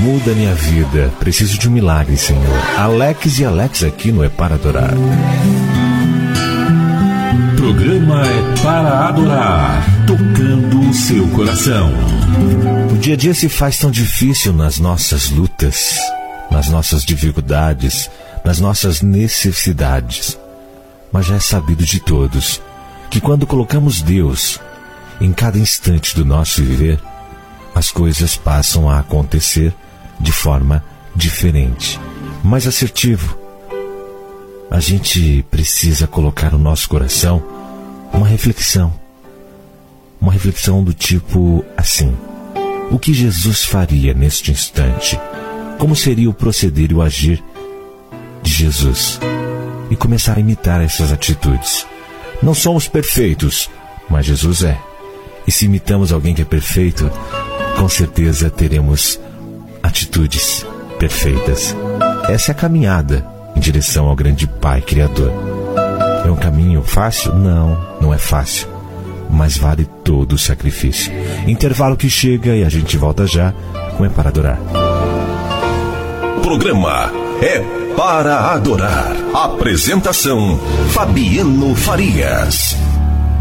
muda minha vida. Preciso de um milagre, Senhor. Alex e Alex aqui no É Para Adorar. Programa É Para Adorar, tocando o seu coração. O dia a dia se faz tão difícil nas nossas lutas, nas nossas dificuldades, nas nossas necessidades. Mas já é sabido de todos que quando colocamos Deus em cada instante do nosso viver, as coisas passam a acontecer de forma diferente, mais assertivo. A gente precisa colocar no nosso coração uma reflexão do tipo assim: o que Jesus faria neste instante? Como seria o proceder e o agir de Jesus? E começar a imitar essas atitudes. Não somos perfeitos, mas Jesus é. E se imitamos alguém que é perfeito, com certeza teremos atitudes perfeitas. Essa é a caminhada em direção ao grande Pai Criador. É um caminho fácil? Não é fácil, mas vale todo o sacrifício. Intervalo que chega e a gente volta já com É Para Adorar. Programa É Para Adorar. Apresentação: Fabiano Farias.